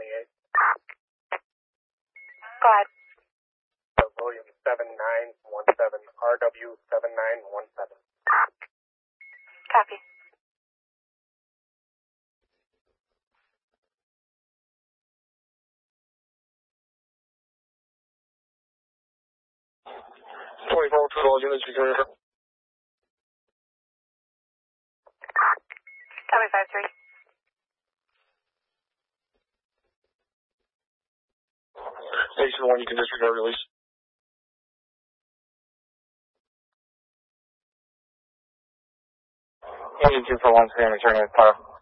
Go ahead. William 7917, RW 7917. Copy. To all units, you can hear. Copy 5-3. Station 1, you can disregard release. Engine 2 for 1, returning with fire.